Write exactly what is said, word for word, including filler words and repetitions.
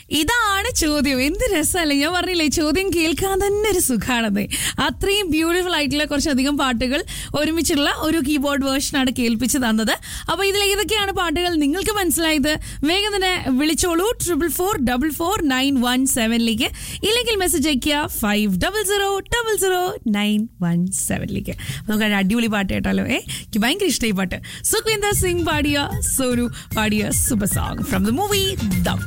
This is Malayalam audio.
ഇതാണ് ചോദ്യം. എന്ത് രസമല്ലേ, ഞാൻ പറഞ്ഞില്ലേ ചോദ്യം കേൾക്കാൻ തന്നെ ഒരു സുഖാണത്. അത്രയും ബ്യൂട്ടിഫുൾ ആയിട്ടുള്ള കുറച്ചധികം പാട്ടുകൾ ഒരുമിച്ചുള്ള ഒരു കീബോർഡ് വേർഷനാണ് കേൾപ്പിച്ച് തന്നത്. അപ്പൊ ഇതിൽ ഏതൊക്കെയാണ് പാട്ടുകൾ നിങ്ങൾക്ക് മനസ്സിലായത്? വേഗം തന്നെ വിളിച്ചോളൂ triple four double four nine one സെവനിലേക്ക്, ഇല്ലെങ്കിൽ മെസ്സേജ് അയക്കുക five double zero double zero nine one സെവനിലേക്ക്. നമുക്ക് അടിപൊളി പാട്ട് കേട്ടാലോ. ഏ എനിക്ക് ഭയങ്കര ഇഷ്ടമായി പാട്ട്. സുഖ്വിന്ദർ സിംഗ് പാടിയ, സോനു പാടിയ super song from the movie dum.